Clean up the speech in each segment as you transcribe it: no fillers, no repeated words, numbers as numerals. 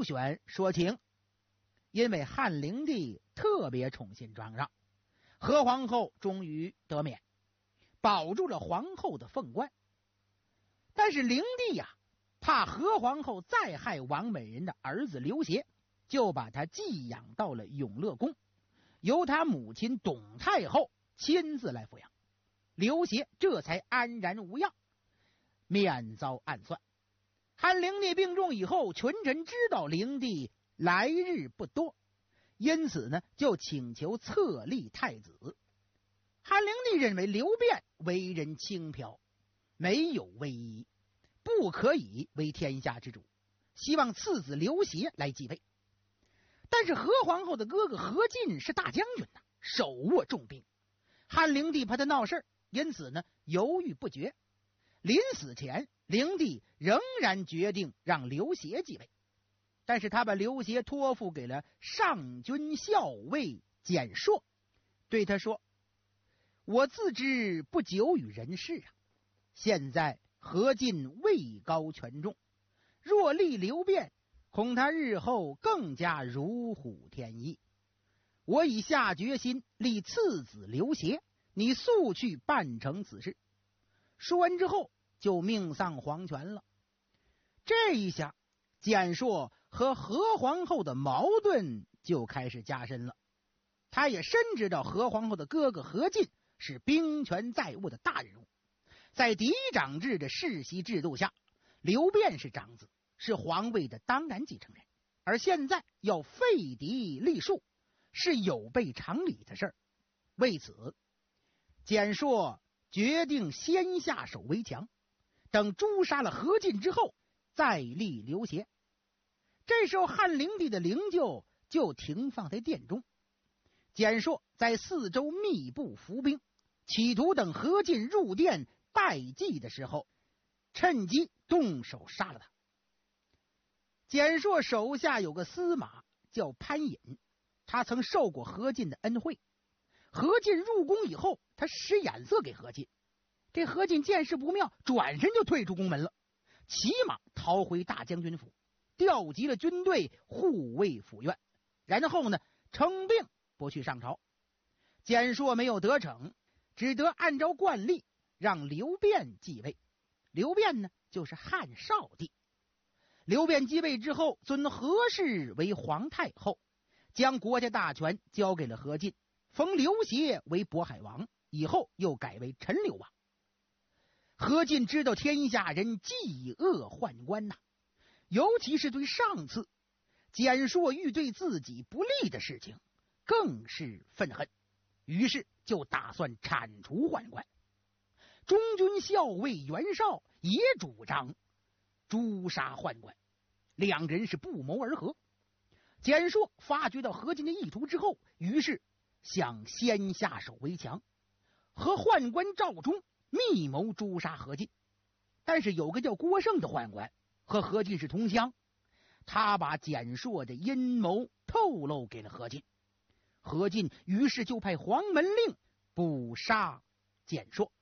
周旋说情，因为汉灵帝特别宠信庄让，何皇后终于得免，保住了皇后的凤冠。但是灵帝呀，怕何皇后再害王美人的儿子刘协，就把他寄养到了永乐宫，由他母亲董太后亲自来抚养。刘协这才安然无恙，免遭暗算。汉灵帝病重以后，群臣知道灵帝来日不多，因此呢，就请求册立太子。汉灵帝认为刘辩为人轻佻，没有威仪，不可以为天下之主，希望次子刘协来继位。但是何皇后的哥哥何进是大将军呐，手握重兵，汉灵帝怕他闹事，因此呢犹豫不决。临死前，灵帝仍然决定让刘协继位，但是他把刘协托付给了上军校尉简硕，对他说：我自知不久于人世啊，现在何进位高权重，若立刘辩，恐他日后更加如虎添翼。我已下决心立次子刘协，你速去办成此事。说完之后，就命丧皇权了。这一下，简硕和何皇后的矛盾就开始加深了。他也深知道何皇后的哥哥何进是兵权在握的大人物，在嫡长制的世袭制度下，刘辩是长子，是皇位的当然继承人，而现在要废嫡立庶，是有悖常理的事儿。为此，简硕决定先下手为强，等诛杀了何进之后，再立刘协。这时候汉灵帝的灵柩就停放在殿中，简硕在四周密布伏兵，企图等何进入殿拜祭的时候，趁机动手杀了他。简硕手下有个司马叫潘隐，他曾受过何进的恩惠。何进入宫以后，他使眼色给何进，这何进见势不妙，转身就退出宫门了，骑马逃回大将军府，调集了军队护卫府院，然后呢称病不去上朝。简硕没有得逞，只得按照惯例让刘辩继位。刘辩呢就是汉少帝。刘辩继位之后，尊何氏为皇太后，将国家大权交给了何进，封刘协为渤海王，以后又改为陈留王。何进知道天下人嫉恶宦官呐，尤其是对上次简硕欲对自己不利的事情更是愤恨，于是就打算铲除宦官。中军校尉袁绍也主张诛杀宦官，两人是不谋而合。简硕发觉到何进的意图之后，于是想先下手为强，和宦官赵忠密谋诛杀何进。但是有个叫郭胜的宦官和何进是同乡，他把简硕的阴谋透露给了何进。何进于是就派黄门令捕杀简硕。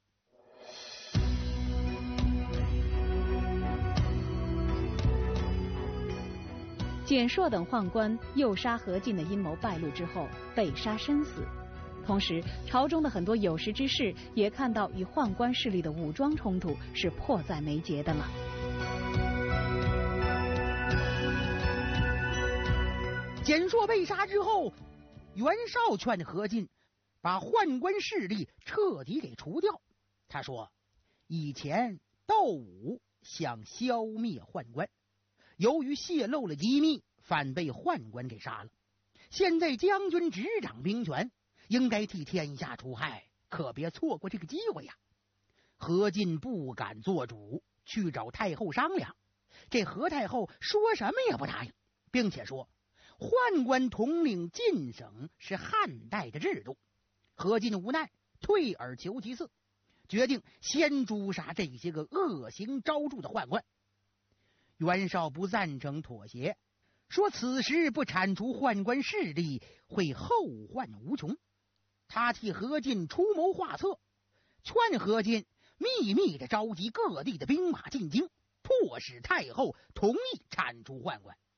简硕等宦官诱杀何进的阴谋败露之后，被杀身死。同时，朝中的很多有识之士也看到与宦官势力的武装冲突是迫在眉睫的了。 简硕被杀之后，袁绍劝何进把宦官势力彻底给除掉。他说，以前窦武想消灭宦官，由于泄露了机密，反被宦官给杀了。现在将军执掌兵权，应该替天下除害，可别错过这个机会呀。何进不敢做主，去找太后商量。这何太后说什么也不答应，并且说宦官统领晋省是汉代的制度。何进无奈，退而求其次，决定先诛杀这些个恶行昭著的宦官。袁绍不赞成妥协，说此时不铲除宦官势力，会后患无穷。他替何进出谋划策，劝何进秘密的召集各地的兵马进京，迫使太后同意铲除宦官。